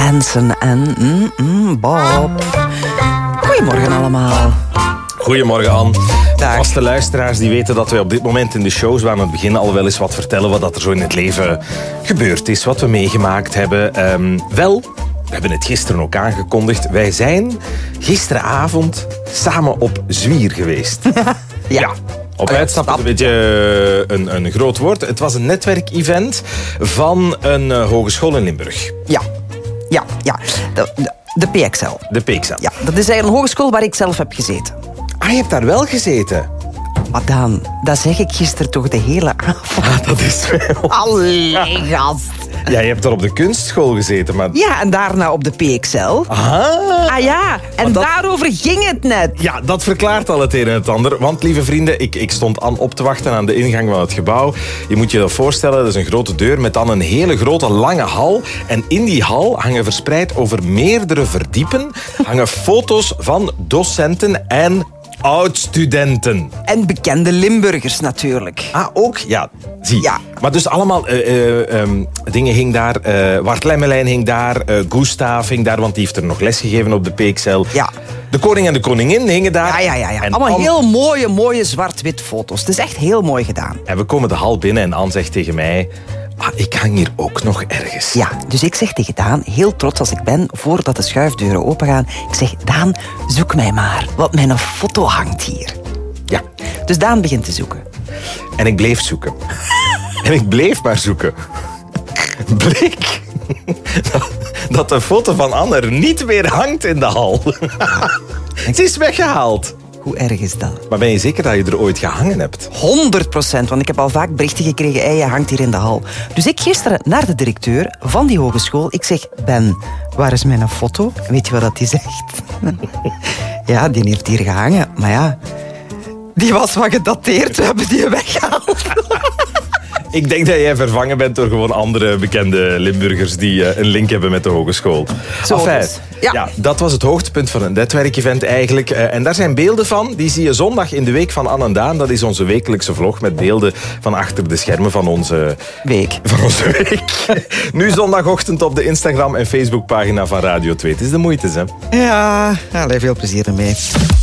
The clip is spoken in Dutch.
Hansen en Bob. Goedemorgen allemaal. Goedemorgen, Anne. Dag. Vaste luisteraars die weten dat wij op dit moment in de shows aan het begin al wel eens wat vertellen wat er zo in het leven gebeurd is, wat we meegemaakt hebben. We hebben het gisteren ook aangekondigd. Wij zijn gisteravond samen op Zwier geweest. Ja. Op uitstappen is een beetje een groot woord. Het was een netwerkevent van een hogeschool in Limburg. Ja. De PXL. De PXL. Ja, dat is eigenlijk een hogeschool waar ik zelf heb gezeten. Ah, je hebt daar wel gezeten? Maar Daan, dat zeg ik gisteren toch de hele avond. Ah, dat is wel... Allee, gast. Ja, je hebt daar op de kunstschool gezeten, maar... Ja, en daarna op de PXL. Ah ja, en daarover ging het net. Ja, dat verklaart al het een en het ander. Want, lieve vrienden, ik stond aan op te wachten aan de ingang van het gebouw. Je moet je dat voorstellen, dat is een grote deur met dan een hele grote, lange hal. En in die hal hangen verspreid over meerdere verdiepen hangen foto's van docenten en oud-studenten. En bekende Limburgers natuurlijk. Ah, ook? Ja, zie. Ja. Maar dus allemaal dingen hing daar. Wart Lemmelijn hing daar. Gustav hing daar, want die heeft er nog les gegeven op de PXL. Ja. De koning en de koningin hingen daar. Ja. En allemaal heel mooie zwart-wit foto's. Het is echt heel mooi gedaan. En we komen de hal binnen en Anne zegt tegen mij... ik hang hier ook nog ergens. Ja, dus ik zeg tegen Daan, heel trots als ik ben, voordat de schuifdeuren opengaan, ik zeg, Daan, zoek mij maar, want mijn foto hangt hier. Ja. Dus Daan begint te zoeken. En ik bleef zoeken. En ik bleef maar zoeken. Bleek dat de foto van Anne er niet meer hangt in de hal. Ze is weggehaald. Hoe erg is dat? Maar ben je zeker dat je er ooit gehangen hebt? 100%, want ik heb al vaak berichten gekregen, hey, je hangt hier in de hal. Dus ik gisteren naar de directeur van die hogeschool. Ik zeg, Ben, waar is mijn foto? Weet je wat dat die zegt? Ja, die heeft hier gehangen. Maar ja, die was wat gedateerd. We hebben die weggehaald. Ik denk dat jij vervangen bent door gewoon andere bekende Limburgers die een link hebben met de hogeschool. Zo Enfin, dus. Ja. dat was het hoogtepunt van een netwerkevent eigenlijk. En daar zijn beelden van. Die zie je zondag in de Week van Anne en Daan. Dat is onze wekelijkse vlog met beelden van achter de schermen van onze week. Nu zondagochtend op de Instagram- en Facebookpagina van Radio 2. Het is de moeite, hè? Ja, veel plezier ermee.